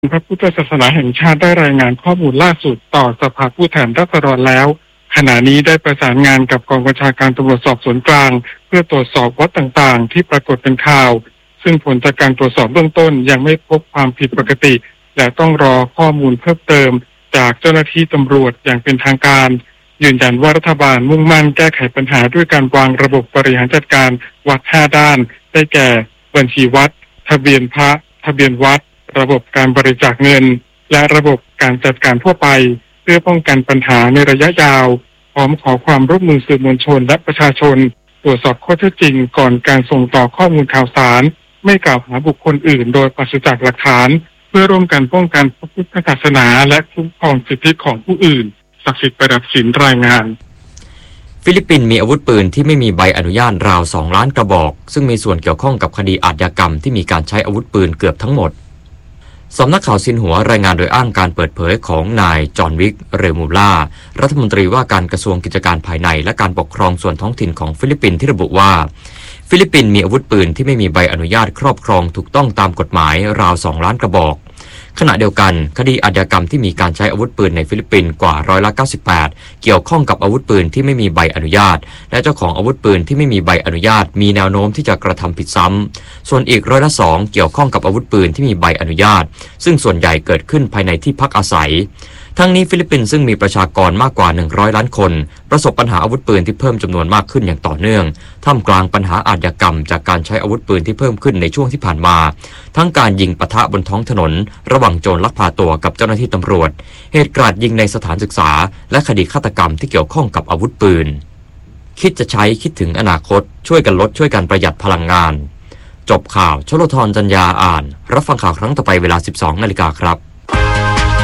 พระพุทธศาสนาแห่งชาติได้รายงานข้อมูลล่าสุดต่อสภาผู้แทนราษฎรแล้วขณะนี้ได้ประสานงานกับกองบัญชาการตำรวจสอบสวนกลางเพื่อตรวจสอบวัดต่างๆที่ปรากฏเป็นข่าวซึ่งผลจากการตรวจสอบเบื้องต้นยังไม่พบความผิดปกติและต้องรอข้อมูลเพิ่มเติมจากเจ้าหน้าที่ตำรวจอย่างเป็นทางการยืนยันว่ารัฐบาลมุ่งมั่นแก้ไขปัญหาด้วยการวางระบบบริหารจัดการวัด5ด้านได้แก่บัญชีวัดทะเบียนพระทะเบียนวัดระบบการบริจาคเงินและระบบการจัดการทั่วไปเพื่อป้องกันปัญหาในระยะยาวพร้อมขอความร่วมมือสื่อมวลชนและประชาชนตรวจสอบข้อเท็จจริงก่อนการส่งต่อข้อมูลข่าวสารไม่กล่าวหาบุคคลอื่นโดยปราศจากหลักฐานเพื่อร่วมกันป้องกันพระพุทธศาสนาและคุ้มครองสิทธิของผู้อื่นศักดิ์สิทธิ์ประดับศิลป์รายงานฟิลิปปินส์มีอาวุธปืนที่ไม่มีใบอนุญาตราว2 ล้านกระบอกซึ่งมีส่วนเกี่ยวข้องกับคดีอาชญากรรมที่มีการใช้อาวุธปืนเกือบทั้งหมดสำนักข่าวซินหัวรายงานโดยอ้างการเปิดเผยของนายจอห์นวิกเรมูล่ารัฐมนตรีว่าการกระทรวงกิจการภายในและการปกครองส่วนท้องถิ่นของฟิลิปปินส์ที่ระบุว่าฟิลิปปินส์มีอาวุธปืนที่ไม่มีใบอนุญาตครอบครองถูกต้องตามกฎหมายราว2 ล้านกระบอกขณะเดียวกันคดีอาชญากรรมที่มีการใช้อาวุธปืนในฟิลิปปินส์กว่า98%เกี่ยวข้องกับอาวุธปืนที่ไม่มีใบอนุญาตและเจ้าของอาวุธปืนที่ไม่มีใบอนุญาตมีแนวโน้มที่จะกระทำผิดซ้ำส่วนอีก2%เกี่ยวข้องกับอาวุธปืนที่มีใบอนุญาตซึ่งส่วนใหญ่เกิดขึ้นภายในที่พักอาศัยทั้งนี้ฟิลิปปินส์ซึ่งมีประชากรมากกว่า100 ล้านคนประสบปัญหาอาวุธปืนที่เพิ่มจำนวนมากขึ้นอย่างต่อเนื่องท่ามกลางปัญหาอาชญากรรมจากการใช้อาวุธปืนที่เพิ่มขึ้นในช่วงที่ผ่านมาทั้งการยิงปะทะบนท้องถนนระหว่างโจรลักพาตัวกับเจ้าหน้าที่ตำรวจเหตุกราดยิงในสถานศึกษาและคดีฆาตกรรมที่เกี่ยวข้องกับอาวุธปืนคิดจะใช้คิดถึงอนาคตช่วยกันลดช่วยกันประหยัดพลังงานจบข่าวชลธร จัญญาอ่านรับฟังข่าวครั้งต่อไปเวลา 12 นาฬิกาครับ